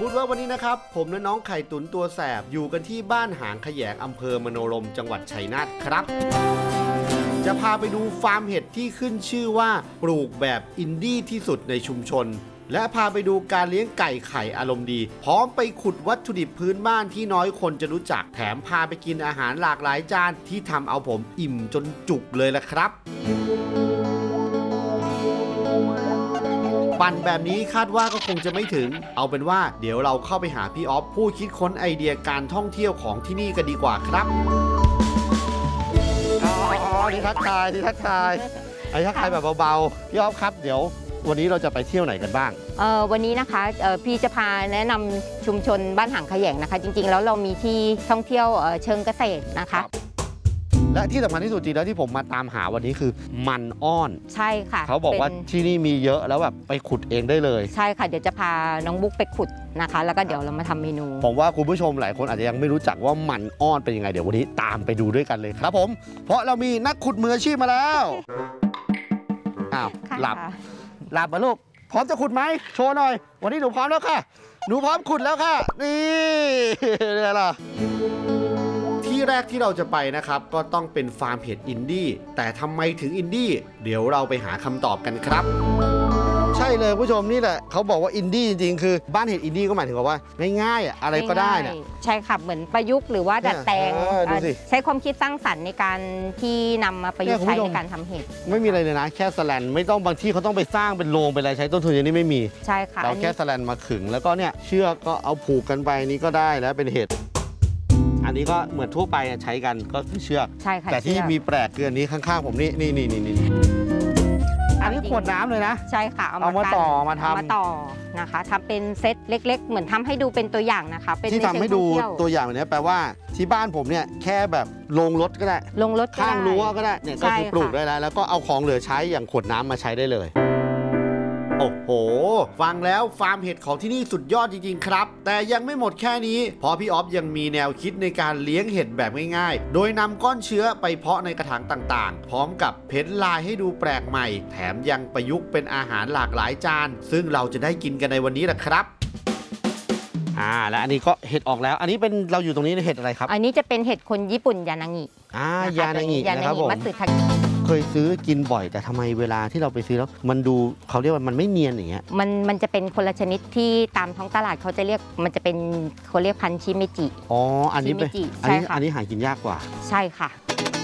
ฟู้ดเวิร์กวันนี้นะครับผมและน้องไข่ตุ๋นตัวแสบอยู่กันที่บ้านหางแขยงอำเภอมโนรมจังหวัดชัยนาทครับจะพาไปดูฟาร์มเห็ดที่ขึ้นชื่อว่าปลูกแบบอินดี้ที่สุดในชุมชนและพาไปดูการเลี้ยงไก่ไข่อารมณ์ดีพร้อมไปขุดวัตถุดิบพื้นบ้านที่น้อยคนจะรู้จักแถมพาไปกินอาหารหลากหลายจานที่ทำเอาผมอิ่มจนจุกเลยละครับปั่นแบบนี้คาดว่าก็คงจะไม่ถึงเอาเป็นว่าเดี๋ยวเราเข้าไปหาพี่ออฟผู้คิดค้นไอเดียการท่องเที่ยวของที่นี่กันดีกว่าครับที่ทักทายแบบเบาๆพี่ออฟครับเดี๋ยววันนี้เราจะไปเที่ยวไหนกันบ้างวันนี้นะคะพี่จะพาแนะนำชุมชนบ้านหางแขยงนะคะจริงๆแล้วเรามีที่ท่องเที่ยวเชิงเกษตรนะคะและที่สำคัญที่สุดจริงแล้วที่ผมมาตามหาวันนี้คือมันอ้อนใช่ค่ะเขาบอกว่าที่นี่มีเยอะแล้วแบบไปขุดเองได้เลยใช่ค่ะเดี๋ยวจะพาน้องบุ๊กไปขุดนะคะแล้วก็เดี๋ยวเรามาทำเมนูผมว่าคุณผู้ชมหลายคนอาจจะยังไม่รู้จักว่ามันอ้อนเป็นยังไงเดี๋ยววันนี้ตามไปดูด้วยกันเลยครับผมเพราะเรามีนักขุดมืออาชีพมาแล้วอ้าวหลับมาลูกพร้อมจะขุดไหมโชว์หน่อยวันนี้หนูพร้อมแล้วค่ะหนูพร้อมขุดแล้วค่ะนี่นี่ล่ะที่แรกที่เราจะไปนะครับก็ต้องเป็นฟาร์มเห็ดอินดี้แต่ทำไมถึงอินดี้เดี๋ยวเราไปหาคำตอบกันครับใช่เลยผู้ชมนี่แหละเขาบอกว่าอินดี้จริงๆคือบ้านเห็ดอินดี้ก็หมายถึงว่าง่ายๆอะไรก็ได้เนี่ยใช่ค่ะเหมือนประยุกต์หรือว่าดัดแปลงใช้ความคิดสร้างสรรค์ในการที่นำมาประยุกต์ใช้ในการทำเห็ดไม่มีอะไรเลยนะแค่แสแลนไม่ต้องบางที่เขาต้องไปสร้างเป็นโรงเป็นอะไรใช้ต้นทุนอย่างนี้ไม่มีใช่ค่ะเราแค่แสแลนมาขึงแล้วก็เนี่ยเชือกก็เอาผูกกันไปนี้ก็ได้แล้วเป็นเห็ดอันนี้ก็เหมือนทั่วไปใช้กันก็คือเชือกใช่ค่ะแต่ที่มีแปลกเกินนี้ข้างๆผมนี่อันนี้ขวดน้ำเลยนะใช่ค่ะเอามาต่อมาทำนะคะทำเป็นเซตเล็กๆเหมือนทำให้ดูเป็นตัวอย่างนะคะเป็นที่ทำให้ดูตัวอย่างแบบนี้แปลว่าที่บ้านผมเนี่ยแค่แบบลงรถก็ได้ลงรถข้างรั้วก็ได้เนี่ยก็คือปลูกได้แล้วก็เอาของเหลือใช้อย่างขวดน้ำมาใช้ได้เลยโอ้โหฟังแล้วฟาร์มเห็ดของที่นี่สุดยอดจริงๆครับแต่ยังไม่หมดแค่นี้เพราะพี่ออฟยังมีแนวคิดในการเลี้ยงเห็ดแบบง่ายๆโดยนำก้อนเชื้อไปเพาะในกระถางต่างๆพร้อมกับเพ้นลายให้ดูแปลกใหม่แถมยังประยุกต์เป็นอาหารหลากหลายจานซึ่งเราจะได้กินกันในวันนี้แหละครับและอันนี้ก็เห็ดออกแล้วอันนี้เป็นเราอยู่ตรงนี้เห็ดอะไรครับอันนี้จะเป็นเห็ดคนญี่ปุ่นยานางิยานางินะครับผมมัตสึทากิเคยซื้อกินบ่อยแต่ทำไมเวลาที่เราไปซื้อแล้วมันดูเขาเรียกว่ามันไม่เนียนอย่างเงี้ยมันจะเป็นคนละชนิดที่ตามท้องตลาดเขาจะเรียกมันจะเป็นเขาเรียกพันธุ์ชิเมจิอันนี้เป็นอันนี้หากินยากกว่าใช่ค่ะ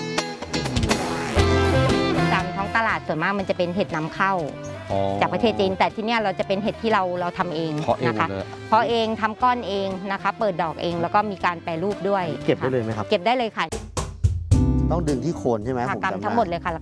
ตามท้องตลาดส่วนมากมันจะเป็นเห็ดนำเข้าจากประเทศจีนแต่ที่นี่เราจะเป็นเห็ดที่เราทำเองนะคะเพราะเองทำก้อนเองนะคะเปิดดอกเองแล้วก็มีการแปรรูปด้วยเก็บได้เลยไหมครับเก็บได้เลยค่ะต้องดึงที่โคนใช่ไหมกำทั้งหมดเลยค่ะ